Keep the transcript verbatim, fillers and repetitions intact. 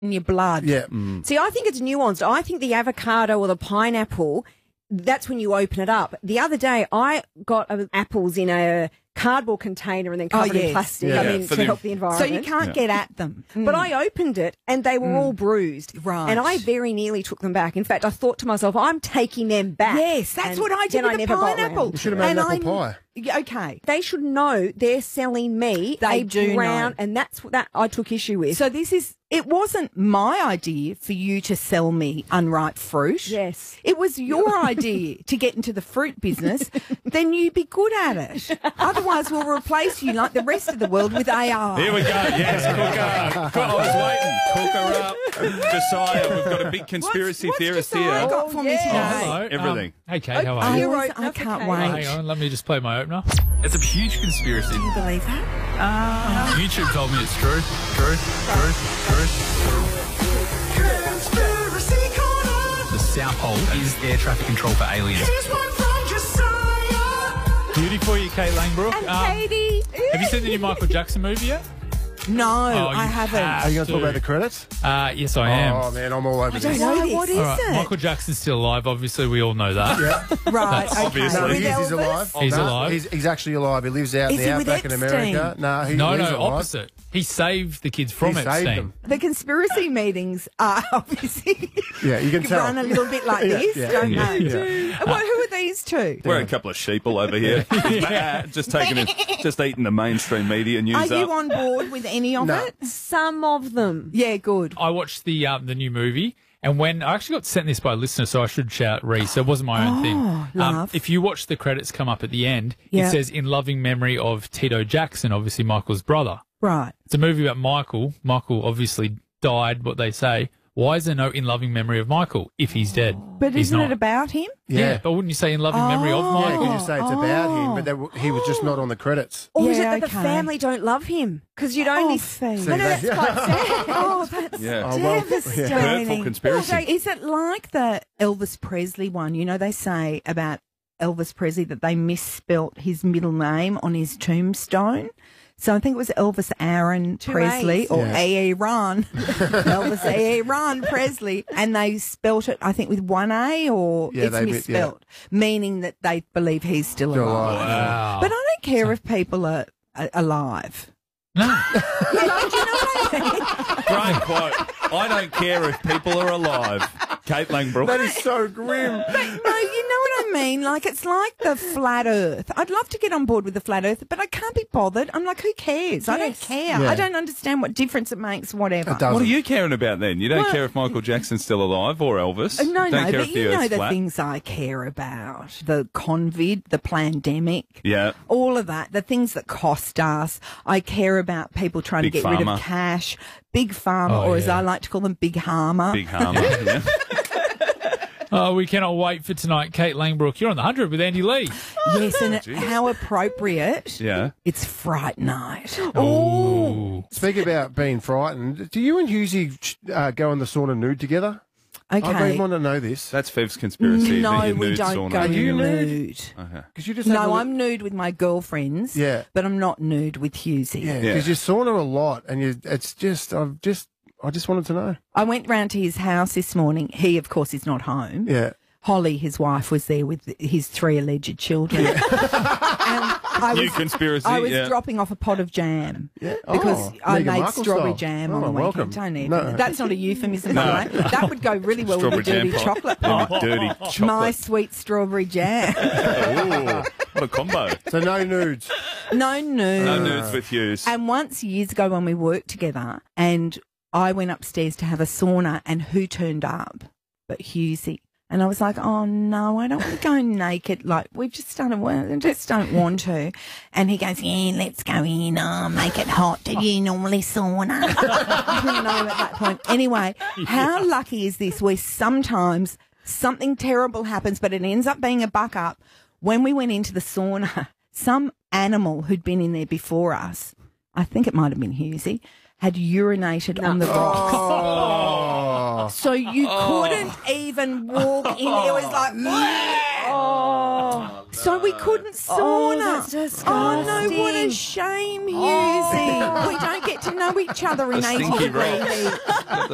in your blood. Yeah. Mm. See, I think it's nuanced. I think the avocado or the pineapple, that's when you open it up. The other day, I got uh, apples in a cardboard container and then covered Oh, yes. in plastic. Yeah. I Yeah, mean, for to the- help the So environment. you can't Yeah. get at them. But I opened it and they were all bruised. Right. And I very nearly took them back. In fact, I thought to myself, I'm taking them back. Yes, that's And what I did then with I the never got pineapple. round. You should have made And an apple I- pie. Yeah, okay. They should know they're selling me They a do brown, know. and that's what that I took issue with. So this is, it wasn't my idea for you to sell me unripe fruit. Yes. It was your idea to get into the fruit business. Then you be good at it. Otherwise, we'll replace you like the rest of the world with A I. Here we go. Yes, Cooker. Cook- I was waiting. Cooker up. Josiah, we've got a big conspiracy what's theorist Josiah here. got for Oh, me yeah. today? Hello. Everything. Um, hey, Kate, how I, are you? You're always- right, I okay. can't Oh, wait. hang on, let me just play my opener. It's a huge conspiracy. Can you believe that? YouTube told me it's true. True. True. True. The South Pole is air traffic control for aliens. Beauty for you, Kate Langbrook. And Um, Katie. have you seen the new Michael Jackson movie yet? No, Oh, I you haven't. have. Are you going to talk to. about the credits? Uh, yes, I am. Oh, man, I'm all over don't this. know. Why, this. what is All right, it? Michael Jackson's still alive. Obviously, we all know that. Yeah. Right, okay. obviously. No, With he is, he's Elvis? alive. He's No, alive. He's, he's actually alive. He lives out Is in he the with outback in Epstein? America. No, he, No, he's no, alive. opposite. He saved the kids from He saved Epstein. them. The conspiracy meetings are obviously Yeah, you can tell. run a little bit like Yeah, this, yeah, don't yeah, they? yeah. Well, who are these two? We're a couple of sheeple over here. Just taking it, just eating the mainstream media news Are up. you on board with any of No. it? Some of them. Yeah, good. I watched the um, the new movie, and when I actually got sent this by a listener, so I should shout Reese. So it wasn't my own thing. Um, love. if you watch the credits come up at the end, Yeah. it says in loving memory of Tito Jackson, obviously Michael's brother. Right. It's a movie about Michael. Michael obviously died. What they say. Why is there no in loving memory of Michael if he's dead? But he's isn't not. it about him? Yeah. Yeah. but wouldn't you say in loving memory of Oh. Yeah, Michael? because you say it's about him, but they, were- he was just not on the credits. Or is it Yeah, that the okay. family don't love him? Because you'd only... Oh, Fee. no, no, that's quite sad. Oh, that's Yeah. Oh, well, devastating. Hurtful conspiracy. Also, is it like the Elvis Presley one? You know, they say about Elvis Presley that they misspelt his middle name on his tombstone. So I think it was Elvis Aaron Two Presley A's. or Yeah. Aaron, Elvis Aaron Presley, and they spelt it I think with one A or Yeah, it's they mi- misspelt, meaning that they believe he's still Still alive. alive. Wow. But I don't care if people are, are alive. no. You know, do you know what I mean? Great quote. I don't care if people are alive. Kate Langbrook. That is so grim. No, you know what I mean? Like, it's like the flat earth. I'd love to get on board with the flat earth, but I can't be bothered. I'm like, who cares? I don't Yes. care. Yeah. I don't understand what difference it makes, whatever. It does. What are you caring about then? You don't Well- care if Michael Jackson's still alive or Elvis? Uh, No, don't no, care but if the you know Earth's the flat? things I care about. The COVID, the pandemic. Yeah. All of that, the things that cost us. I care about people trying Big to get rid pharma. of cash. Big pharma, Oh, or as yeah. I like to call them, big harmer. Big harmer. Yeah. Oh, we cannot wait for tonight. Kate Langbrook, you're on the hundred with Andy Lee. Yes, and it, how appropriate. Yeah. It's Fright Night. Ooh. Speak about being frightened. Do you and Husey uh, go in the sauna nude together? Okay. I really want to know this. That's Fev's conspiracy. No, that you we nude don't sauna. go Are you nude. nude? Okay. Because you just have a No, look- I'm nude with my girlfriends. Yeah. But I'm not nude with Husey. Yeah, Yeah. because you sauna a lot, and you. It's just. I've just. I just wanted to know. I went round to his house this morning. He, of course, is not home. Yeah. Holly, his wife, was there with his three alleged children. and I New was, conspiracy. I was yeah. dropping off a pot of jam Yeah. because Oh, I Meghan made Markle strawberry style. jam Oh, on the welcome. weekend. Don't even. No. That's not a euphemism, by the way. That would go really well Strawberry with a dirty jam pot. chocolate Yeah, pot. dirty chocolate. My sweet strawberry jam. Ooh, what a combo. So no nudes. no nude. No nudes with Hughes. And once years ago when we worked together and I went upstairs to have a sauna and who turned up but Husey. And I was like, oh no, I don't want to go naked. Like, we've just started work. I just don't want to. And he goes, yeah, let's go in. Oh, make it hot. Do you normally sauna? I didn't know at that point. Anyway, how lucky is this where sometimes something terrible happens, but it ends up being a buck up. When we went into the sauna, some animal who'd been in there before us, I think it might have been Husey, had urinated on the rocks. Oh. So you couldn't even walk in. It was like, oh. So we couldn't sauna. Oh, that's Oh, no, what a disgusting. shame, Husey. We don't get to know each other in The eighty stinky degree rocks. heat.